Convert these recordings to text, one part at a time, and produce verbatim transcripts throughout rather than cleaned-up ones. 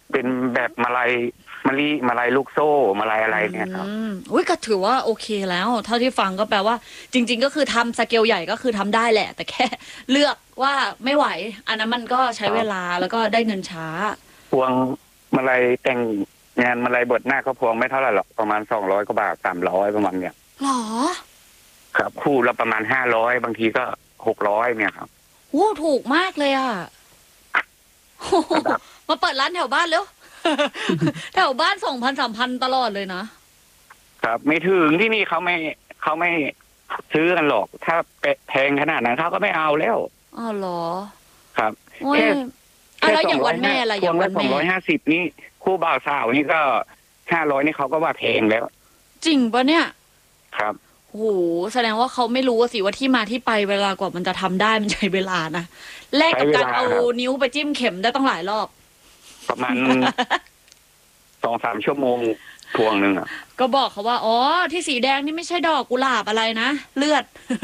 เป็นแบบมาลัยมะลิมาลัยลูกโซ่มาลัยอะไรเนี่ยครับอืมอุ้ยก็ถือว่าโอเคแล้วเท่าที่ฟังก็แปลว่าจริงๆก็คือทำสเกลใหญ่ก็คือทำได้แหละแต่แค่เลือกว่าไม่ไหวอันนั้นมันก็ใช้เวลาครับแล้วก็ได้เงินช้าพวงมาลัยแต่งงานมาลัยบทหน้าก็พวงไม่เท่าไหร่หรอกประมาณสองร้อยกว่าบาทสามร้อยประมาณเนี้ยหรอครับคู่ละประมาณห้าร้อยบางทีก็หกร้อยเนี่ยครับโอ้ถูกมากเลยอ่ะโอ้โหระดับมาเปิดร้านแถวบ้านแล้วแถวบ้านสองพันสามพันตลอดเลยนะครับไม่ถึงที่นี่เขาไม่เขาไม่ซื้อกันหรอกถ้าแพงขนาดนั้นเขาก็ไม่เอาแล้วอ๋อเหรอครับโอ้ยแค่อ่ะแค่แล้วอย่างสองร้อยห้าวันแม่ล่ะพวงละอย่างวันแม่สองร้อยห้าสิบนี่คู่บ่าวสาวนี่ก็ห้าร้อยนี่เขาก็ว่าแพงแล้วจริงปะเนี่ยครับโอ้โหแสดงว่าเขาไม่รู้อะสิว่าที่มาที่ไปเวลากว่ามันจะทำได้มันใช้เวลานะแลกใช้กับการเอาเวลาครับนิ้วไปจิ้มเข็มได้ต้องหลายรอบประมาณสองสามชั่วโมงพวงหนึ่งอ่ะก็บอกเขาว่าอ๋อที่สีแดงนี่ไม่ใช่ดอกกุหลาบอะไรนะเลือด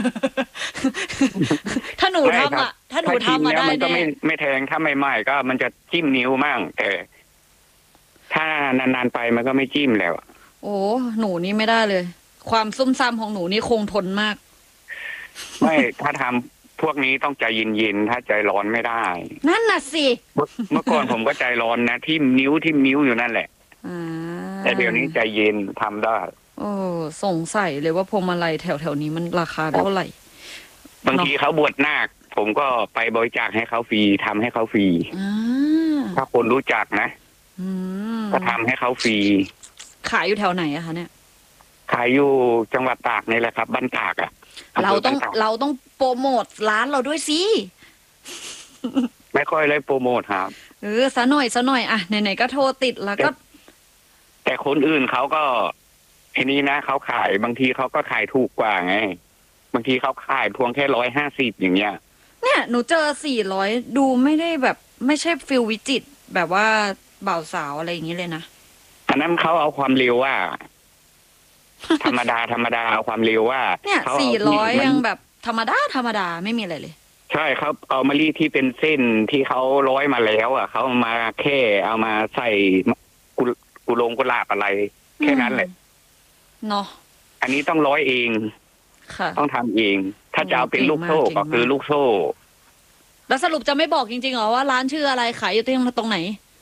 ถ้าหนูไม่ครับทำอ่ะถ้าหนูถ้ากินทำมาแล้วได้มันก็แน่ไม่ไม่แทงถ้าใหม่ๆก็มันจะจิ้มนิ้วมั่งแต่ถ้านานๆไปมันก็ไม่จิ้มแล้วโอ้หนูนี่ไม่ได้เลย ความซุ่มซ่ามของหนูนี่คงทนมากไม่ถ้าทำพวกนี้ต้องใจเย็นๆถ้าใจร้อนไม่ได้นั่นน่ะสิเมื่อเมื่อก่อนผมก็ใจร้อนนะทิ่มนิ้วทิ่มนิ้วอยู่นั่นแหละอ่าแต่เดี๋ยวนี้ใจเย็นทำได้โอ้สงสัยเลยว่าพวงมาลัยแถวแถวนี้มันราคาเท่าไหร่บางเนาะทีเขาบวชนาคผมก็ไปบริจาคให้เขาฟรีทำให้เขาฟรีอ่าถ้าคนรู้จักนะอืมก็ทำให้เขาฟรีขายอยู่แถวไหนอะคะเนี่ยขายอยู่จังหวัดตากนี่แหละครับบ้านตากอ่ะเราต้องบ้านตากเราต้องโปรโมทร้านเราด้วยสิไม่ค่อยเลยโปรโมทครับเออซะหน่อยซะหน่อยอะไหนๆก็โทรติดแล้วก็แต่คนอื่นเขาก็ไอ้นี้นะเขาขายบางทีเขาก็ขายถูกกว่าไงบางทีเขาขายพวงแค่ร้อยห้าสิบอย่างเงี้ยเนี่ยหนูเจอสี่ร้อยดูไม่ได้แบบไม่ใช่ฟิลวิจิตรแบบว่าบ่าวสาวอะไรอย่างนี้เลยนะอันนั้นเขาเอาความเร็วว่า ธรรมดาธรรมดาเอาความเร็วว่าเนี่ยเขาสี่เอาที่ร้อยมันยังแบบธรรมดาธรรมดาไม่มีอะไรเลยใช่เขาเอามะลิที่เป็นเส้นที่เขาร้อยมาแล้วอ่ะเขาเอามาแค่เอามาใส่กุกุลงกุหลาบอะไรแค่นั้นแหละเนาะอันนี้ต้องร้อยเองค่ะต้องทำเอง ถ้าจะเอาเป็นลูกโซ่ก็คือลูกโซ่แล้วสรุปจะไม่บอกจริงๆเหรอว่าร้านชื่ออะไรขายอยู่ตรงตรงไหน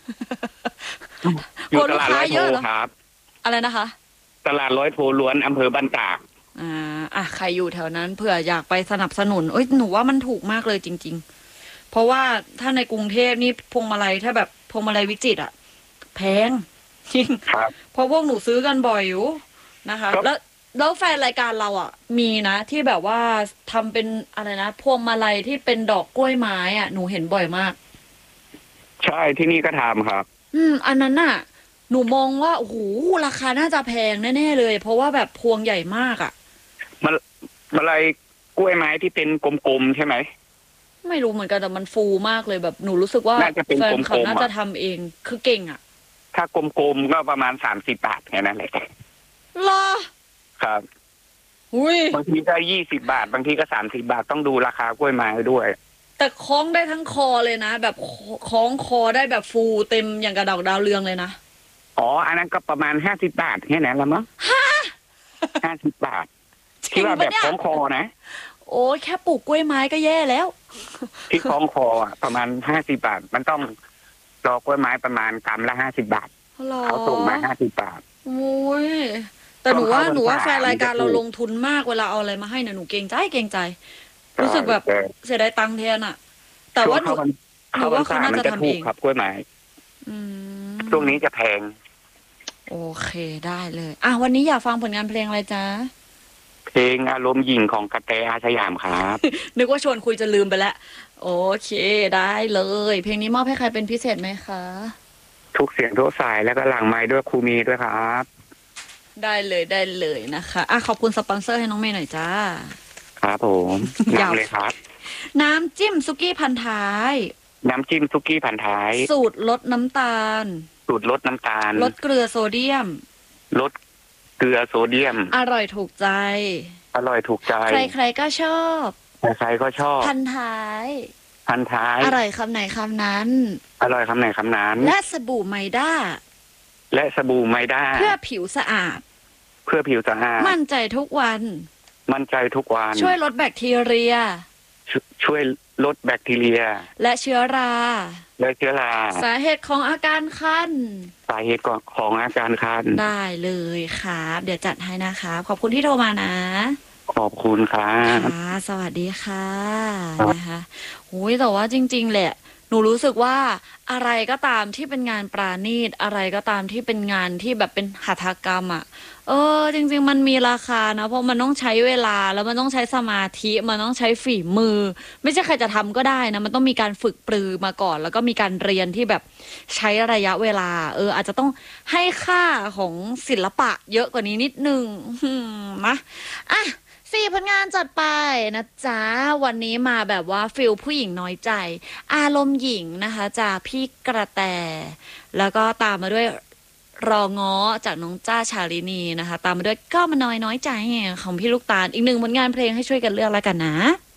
อยู่ตลูกค้าลาดร้อยโพเยอะเหรอครับอะไรนะคะตลาดร้อยโพล้วนอำเภอบ้านตากอ่าอ่ะใครอยู่แถวนั้นเผื่ออยากไปสนับสนุนเอ้ยหนูว่ามันถูกมากเลยจริงๆเพราะว่าถ้าในกรุงเทพนี่พวงมาลัยถ้าแบบพวงมาลัยวิจิตรอะแพงจริงครับเพราะพวกหนูซื้อกันบ่อยอยู่นะคะแล้วแล้วแฟนรายการเราอ่ะมีนะที่แบบว่าทำเป็นอะไรนะพวงมาลัยที่เป็นดอกกล้วยไม้อ่ะหนูเห็นบ่อยมากใช่ที่นี่ก็ทำครับอืมอันนั้นน่ะหนูมองว่าโอ้โหราคาน่าจะแพงแน่ๆเลยเพราะว่าแบบพวงใหญ่มากอ่ะมันอะไรกล้วยไม้ที่เป็นกลมๆใช่ไหมไม่รู้เหมือนกันแต่มันฟูมากเลยแบบหนูรู้สึกว่าน่าจะเป็นแฟกนเขาลมน่าๆอ่ะจะทำเองคือเก่งอ่ะถ้ากลมๆก็ประมาณสามสิบบาทแค่นั้นแหละรอครับอุ้ยบางทีก็ยี่สิบบาทบางทีก็สามสิบบาทต้องดูราคากล้วยไม้ด้วยแต่คล้องได้ทั้งคอเลยนะแบบคล้องคอได้แบบฟูเต็มอย่างกระดอกดาวเรืองเลยนะอ๋ออันนั้นก็ประมาณห้าสิบบาทแค่นั้นละมั้งห้าสิบบาทที่ว่าแบบคล้องคอนะโอ้ยแค่ปลูกกล้วยไม้ก็แย่แล้วที่คล้องคออ่ะประมาณห้าสิบบาทมันต้องดอกกล้วยไม้ประมาณกรัมละห้าสิบบาทเขาส่งมาห้าสิบบาทโอ้ยแต่หนูว่าหนูว่าแฟนรายการเราลงทุนมากเวลาเอาอะไรมาให้เนี่ยหนูเกรงใจเกรงใจรู้สึกแบบเสียดายตังค์แทนอะแต่ว่าหนูหนูว่าเขาน่าจะทำเองครับกล้วยไม้ช่วงนี้จะแพงโอเคได้เลยอ่ะวันนี้อยากฟังผลงานเพลงอะไรจ๊ะเพลงอารมณ์หญิงของกระแตอาสยามครับนึกว่าชวนคุยจะลืมไปแล้วโอเคได้เลยเพลงนี้มอบให้ใครเป็นพิเศษไหมคะทุกเสียงทุกสายแล้วก็หลังไม้ด้วยครูมีด้วยครับได้เลยได้เลยนะคะอ่ะขอบคุณสปอนเซอร์ให้น้องเมย์หน่อยจ้าครับผมนำเลยครับน้ำจิ้มซุกี้พันท้ายน้ำจิ้มซุกี้พันท้ายสูตรลดน้ำตาลสูตรลดน้ำตาลลดเกลือโซเดียมลดเกลือโซเดียมอร่อยถูกใจอร่อยถูกใจใครๆก็ชอบใครๆก็ชอบพันท้ายพัพันท้ายอร่อยคำไหนคำนั้นอร่อยคำไหนคำนั้นและสบู่ไมด้าและสบู่ไมด้าเพื่อผิวสะอาดเพื่อผิวสะอาดมั่นใจทุกวันมั่นใจทุกวันช่วยลดแบคทีเรียชช่วยลดแบคทีเรียและเชื้อราและเชื้อราสาเหตุของอาการคันสาเหตุของอาการคันได้เลยครับเดี๋ยวจัดให้นะคะขอบคุณที่โทรมานะขอบคุณครับค่ะสวัสดีค่ะนะคะโอ้ยแต่ว่าจริง ๆแหละหนูรู้สึกว่าอะไรก็ตามที่เป็นงานปราณีตอะไรก็ตามที่เป็นงานที่แบบเป็นหัตถกรรมอ่ะเออจริง ๆ มันมีราคานะเพราะมันต้องใช้เวลาแล้วมันต้องใช้สมาธิมันต้องใช้ฝีมือ ไม่ใช่ใครจะทำก็ได้นะมันต้องมีการฝึกปรือมาก่อน แล้วก็มีการเรียนที่แบบใช้ระยะเวลา เออ อาจจะต้องให้ค่าของศิลปะเยอะกว่านี้นิดนึงนะอ่ะสี่ผลงานจัดไปนะจ๊ะวันนี้มาแบบว่าฟิลผู้หญิงน้อยใจ อารมณ์หญิงนะคะจากพี่กระแต แล้วก็ตามมาด้วยรอง้อจากน้องจ้าชาลินีนะคะ ตามมาด้วยก็มาน้อยน้อยใจของพี่ลูกตาลอีกหนึ่งผลงานเพลงให้ช่วยกันเลือกแล้วกันนะ